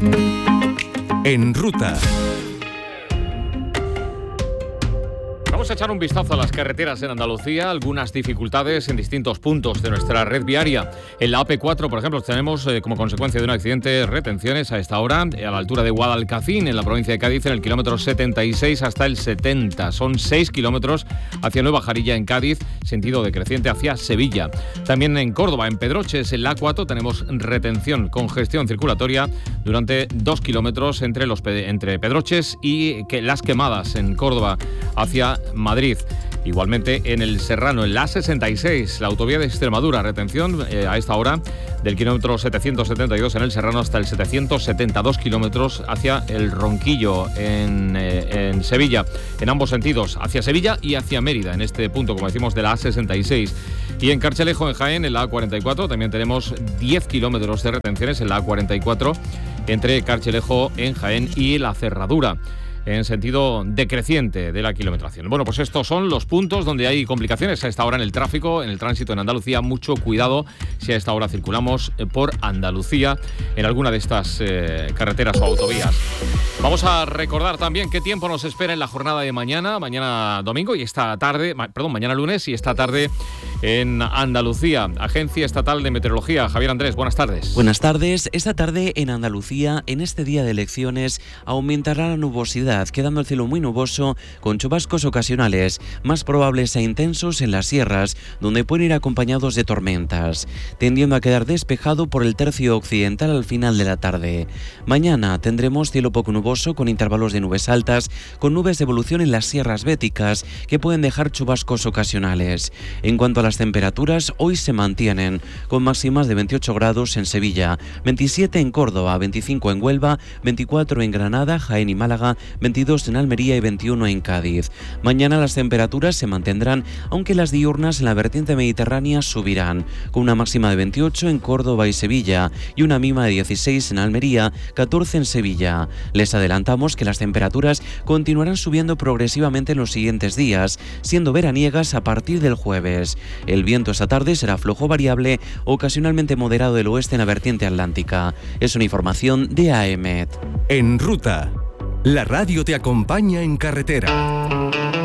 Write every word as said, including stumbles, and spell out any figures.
En Ruta. Vamos a echar un vistazo a las carreteras en Andalucía, algunas dificultades en distintos puntos de nuestra red viaria. En la A P cuatro, por ejemplo, tenemos eh, como consecuencia de un accidente retenciones a esta hora eh, a la altura de Guadalcacín, en la provincia de Cádiz, en el kilómetro setenta y seis hasta el setenta. Son seis kilómetros hacia Nueva Jarilla en Cádiz, sentido decreciente hacia Sevilla. También en Córdoba, en Pedroches, en la A cuatro, tenemos retención, congestión circulatoria durante dos kilómetros entre, los, entre Pedroches y que, Las Quemadas, en Córdoba, hacia Madrid. Igualmente en el Serrano, en la A sesenta y seis, la autovía de Extremadura, retención eh, a esta hora del kilómetro setecientos setenta y dos en el Serrano hasta el setecientos setenta y dos kilómetros hacia el Ronquillo en, eh, en Sevilla, en ambos sentidos, hacia Sevilla y hacia Mérida, en este punto, como decimos, de la A sesenta y seis. Y en Carchelejo, en Jaén, en la A cuarenta y cuatro, también tenemos diez kilómetros de retenciones en la A cuarenta y cuatro entre Carchelejo, en Jaén, y La Cerradura, en sentido decreciente de la kilometración. Bueno, pues estos son los puntos donde hay complicaciones a esta hora en el tráfico, en el tránsito en Andalucía. Mucho cuidado si a esta hora circulamos por Andalucía en alguna de estas eh, carreteras o autovías. Vamos a recordar también qué tiempo nos espera en la jornada de mañana, mañana domingo y esta tarde, ma- perdón, mañana lunes y esta tarde en Andalucía. Agencia Estatal de Meteorología. Javier Andrés, buenas tardes. Buenas tardes. Esta tarde en Andalucía, en este día de elecciones, aumentará la nubosidad, quedando el cielo muy nuboso con chubascos ocasionales, más probables e intensos en las sierras, donde pueden ir acompañados de tormentas, tendiendo a quedar despejado por el tercio occidental al final de la tarde. Mañana tendremos cielo poco nuboso con intervalos de nubes altas, con nubes de evolución en las sierras béticas que pueden dejar chubascos ocasionales. En cuanto a las temperaturas, hoy se mantienen con máximas de veintiocho grados en Sevilla, veintisiete en Córdoba, veinticinco en Huelva, veinticuatro en Granada, Jaén y Málaga, veintidós en Almería y veintiuno en Cádiz. Mañana las temperaturas se mantendrán, aunque las diurnas en la vertiente mediterránea subirán, con una máxima de veintiocho en Córdoba y Sevilla y una mínima de dieciséis en Almería, catorce en Sevilla. Les adelantamos que las temperaturas continuarán subiendo progresivamente en los siguientes días, siendo veraniegas a partir del jueves. El viento esta tarde será flojo variable, ocasionalmente moderado del oeste en la vertiente atlántica. Es una información de A E M E T. En Ruta. La radio te acompaña en carretera.